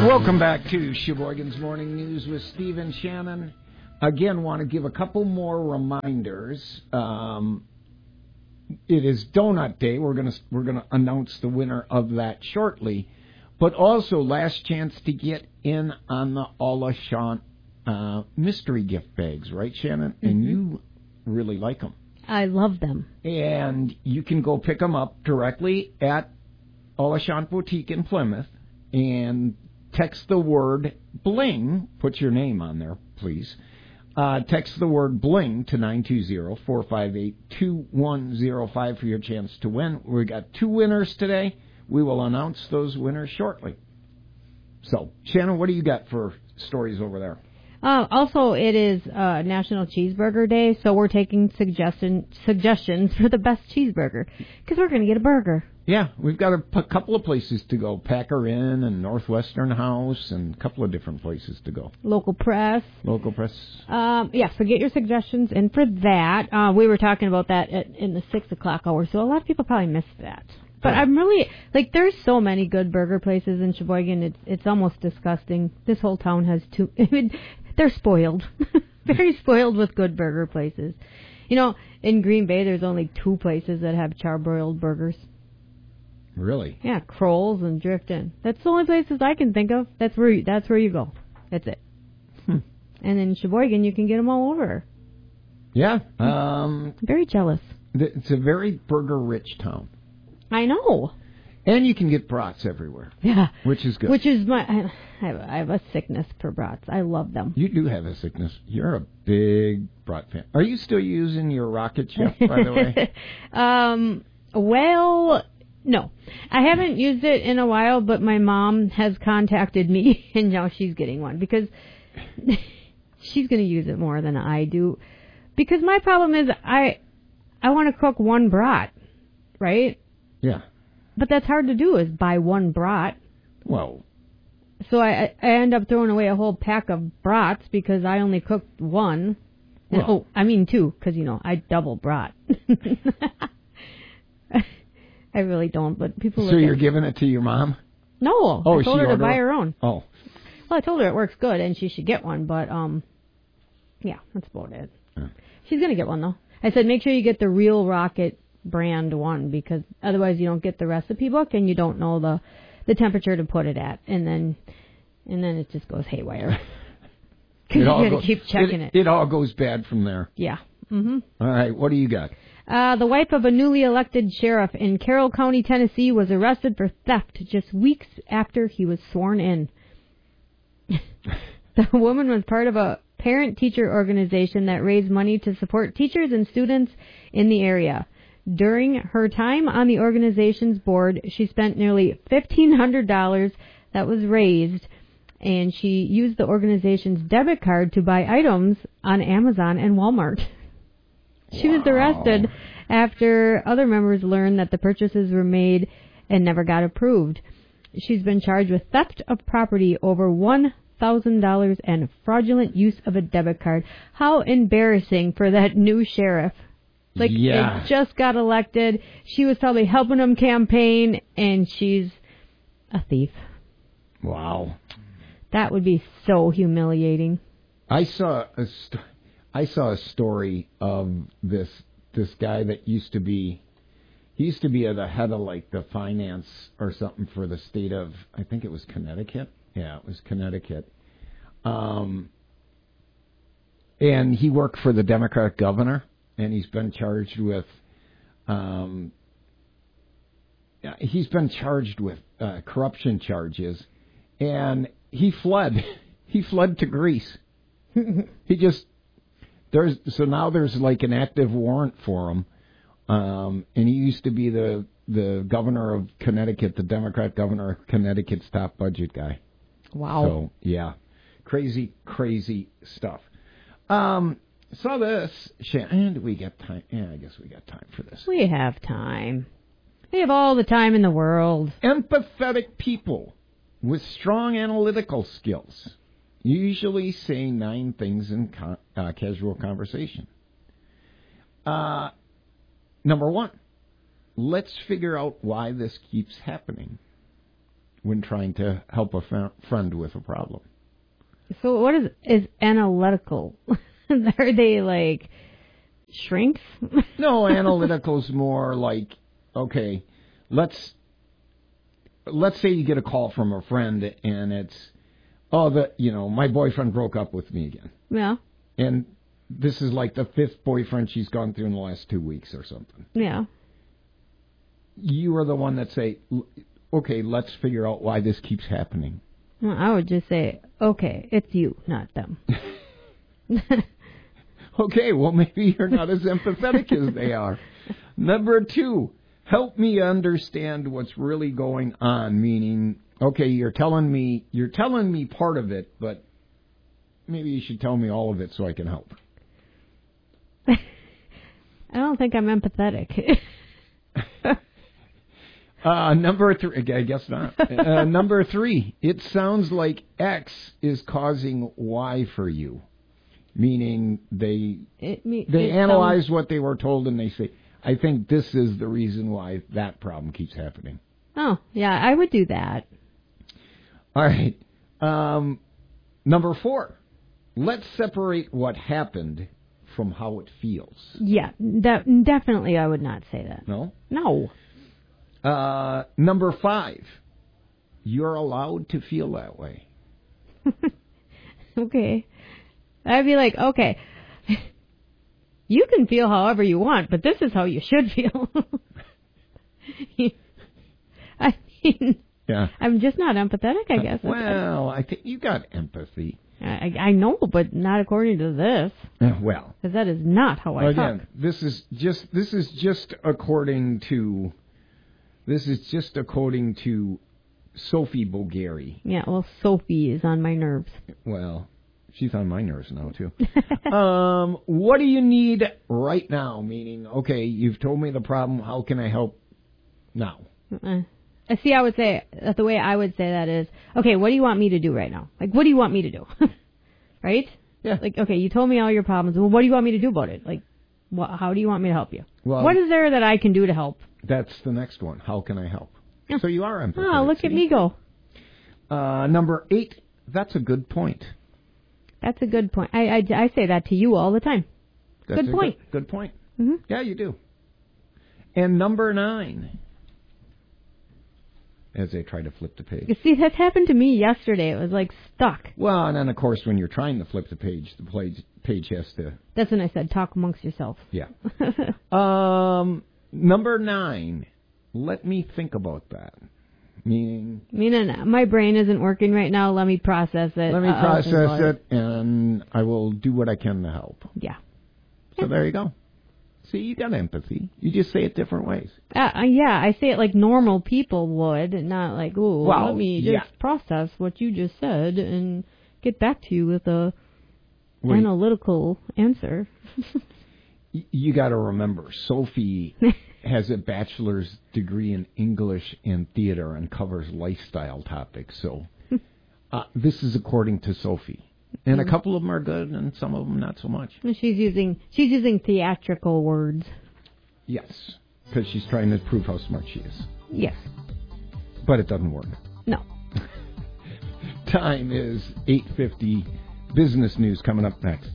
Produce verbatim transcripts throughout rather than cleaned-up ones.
Welcome back to Sheboygan's Morning News with Steve and Shannon. Again, want to give a couple more reminders. Um, it is Donut Day. We're gonna we're gonna announce the winner of that shortly. But also, last chance to get in on the Alashant uh, mystery gift bags, right, Shannon? Mm-hmm. And you really like them. I love them. And you can go pick them up directly at Alashant Boutique in Plymouth and text the word BLING. Put your name on there, please. Uh, text the word BLING to nine two zero, four five eight, two one zero five for your chance to win. We got two winners today. We will announce those winners shortly. So, Shannon, what do you got for stories over there? Uh, also, it is uh, National Cheeseburger Day, so we're taking suggestion suggestions for the best cheeseburger, because we're going to get a burger. Yeah, we've got a p- couple of places to go. Packer Inn and Northwestern House and a couple of different places to go. Local Press. Local Press. Um, yeah, so get your suggestions in for that. Uh, we were talking about that at, in the six o'clock hour, so a lot of people probably missed that. But oh. I'm really, like, there's so many good burger places in Sheboygan, it's it's almost disgusting. This whole town has two, I mean, they're spoiled. Very spoiled with good burger places. You know, in Green Bay, there's only two places that have charbroiled burgers. Really? Yeah, Kroll's and Drift Inn. That's the only places I can think of. That's where you, that's where you go. That's it. Hmm. And in Sheboygan, you can get them all over. Yeah. Um, very jealous. It's a very burger-rich town. I know. And you can get brats everywhere. Yeah. Which is good. Which is my... I have, I have a sickness for brats. I love them. You do have a sickness. You're a big brat fan. Are you still using your Rocket Chef, by the way? um. Well... No, I haven't used it in a while, but my mom has contacted me, and now she's getting one, because she's going to use it more than I do. Because my problem is, I I want to cook one brat, right? Yeah. But that's hard to do, is buy one brat. Well. So I, I end up throwing away a whole pack of brats, because I only cooked one. And, well. Oh, I mean two, because, you know, I double brat. I really don't, but people... So you're giving it to your mom? No, oh, I told she her to buy it? her own. Oh. Well, I told her it works good, and she should get one, but, um, yeah, that's about it. Yeah. She's going to get one, though. I said, make sure you get the Real Rocket brand one, because otherwise you don't get the recipe book, and you don't know the, the temperature to put it at, and then and then it just goes haywire. Because you got to keep checking it, it. It all goes bad from there. Yeah. Mm-hmm. All right, what do you got? Uh, the wife of a newly elected sheriff in Carroll County, Tennessee, was arrested for theft just weeks after he was sworn in. The woman was part of a parent-teacher organization that raised money to support teachers and students in the area. During her time on the organization's board, she spent nearly fifteen hundred dollars that was raised, and she used the organization's debit card to buy items on Amazon and Walmart. She wow. was arrested after other members learned that the purchases were made and never got approved. She's been charged with theft of property over one thousand dollars and fraudulent use of a debit card. How embarrassing for that new sheriff. Like, yeah. It just got elected. She was probably helping him campaign, and she's a thief. Wow. That would be so humiliating. I saw a st- I saw a story of this this guy that used to be he used to be at the head of like the finance or something for the state of, I think it was Connecticut. Yeah, it was Connecticut. Um, and he worked for the Democratic governor, and he's been charged with um, he's been charged with uh, corruption charges, and he fled. He fled to Greece. He just There's so now there's like an active warrant for him, um, and he used to be the the governor of Connecticut, the Democrat governor of Connecticut's top budget guy. Wow. So yeah, crazy, crazy stuff. Um, saw this. And we got time? Yeah, I guess we got time for this. We have time. We have all the time in the world. Empathetic people with strong analytical skills usually say nine things in con- uh, casual conversation. Uh, number one, let's figure out why this keeps happening. when trying to help a f- friend with a problem. So what is is analytical? Are they like shrinks? No, analytical's more like, okay, let's let's say you get a call from a friend and it's, oh, the you know, my boyfriend broke up with me again. Yeah. And this is like the fifth boyfriend she's gone through in the last two weeks or something. Yeah. You are the one that say, okay, let's figure out why this keeps happening. Well, I would just say, okay, it's you, not them. Okay, well, maybe you're not as empathetic as they are. Number two, help me understand what's really going on, meaning, okay, you're telling me, you're telling me part of it, but maybe you should tell me all of it so I can help. I don't think I'm empathetic. uh, number three, I guess not. Uh, number three, it sounds like X is causing Y for you. Meaning they it, me, they it analyze sounds... what they were told and they say, I think this is the reason why that problem keeps happening. Oh, yeah, I would do that. All right. Um, number four, let's separate what happened from how it feels. Yeah, de- definitely I would not say that. No? No. Uh, number five, you're allowed to feel that way. Okay. I'd be like, okay, you can feel however you want, but this is how you should feel. I mean, yeah. I'm just not empathetic, I guess. Well, I think you got empathy. I, I know, but not according to this. Uh, well, because that is not how I again, talk. this is just this is just according to this is just according to Sophie Bulgari. Yeah, well, Sophie is on my nerves. Well. She's on my nerves now, too. um, what do you need right now? Meaning, okay, you've told me the problem. How can I help now? Uh, see, I would say, uh, the way I would say that is, okay, what do you want me to do right now? Like, what do you want me to do? Right? Yeah. Like, okay, you told me all your problems. Well, what do you want me to do about it? Like, wh- how do you want me to help you? Well, what is there that I can do to help? That's the next one. How can I help? Yeah. So you are empathetic. Oh, look see? at me go. Uh, number eight, that's a good point. That's a good point. I, I, I say that to you all the time. That's good point. Good, good point. Mm-hmm. Yeah, you do. And number nine, as they try to flip the page. You see, that happened to me yesterday. It was like stuck. Well, and then, of course, when you're trying to flip the page, the page, page has to... That's when I said, talk amongst yourselves. Yeah. um, number nine, let me think about that. Meaning... Meaning, my brain isn't working right now. Let me process it. Let me Uh, process it, and I will do what I can to help. Yeah. So yeah. there you go. See, you got empathy. You just say it different ways. Uh, yeah, I say it like normal people would, not like, ooh, well, let me just yeah. process what you just said and get back to you with a Wait. analytical answer. y- you got to remember, Sophie has a bachelor's degree in English and theater and covers lifestyle topics. So uh, this is according to Sophie. And a couple of them are good, and some of them not so much. She's using she's using theatrical words. Yes, because she's trying to prove how smart she is. Yes. But it doesn't work. No. Time is eight fifty. Business news coming up next.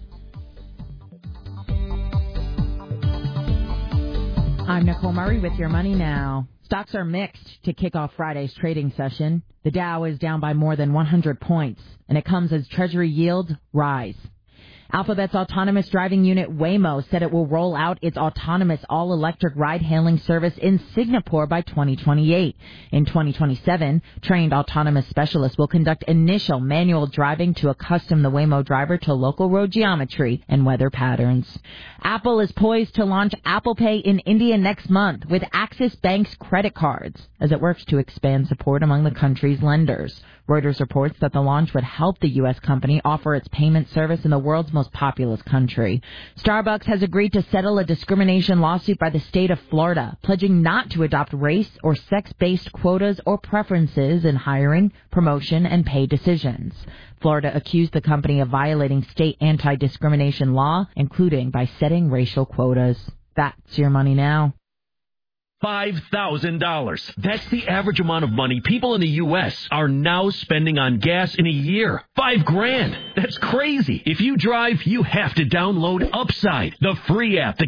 I'm Nicole Murray with Your Money Now. Stocks are mixed to kick off Friday's trading session. The Dow is down by more than one hundred points, and it comes as Treasury yields rise. Alphabet's autonomous driving unit Waymo said it will roll out its autonomous all-electric ride-hailing service in Singapore by twenty twenty-eight. In twenty twenty-seven, trained autonomous specialists will conduct initial manual driving to accustom the Waymo driver to local road geometry and weather patterns. Apple is poised to launch Apple Pay in India next month with Axis Bank's credit cards as it works to expand support among the country's lenders. Reuters reports that the launch would help the U S company offer its payment service in the world's most populous country. Starbucks has agreed to settle a discrimination lawsuit by the state of Florida, pledging not to adopt race or sex-based quotas or preferences in hiring, promotion, and pay decisions. Florida accused the company of violating state anti-discrimination law, including by setting racial quotas. That's Your Money Now. five thousand dollars. That's the average amount of money people in the U S are now spending on gas in a year. Five grand. That's crazy. If you drive, you have to download Upside, the free app that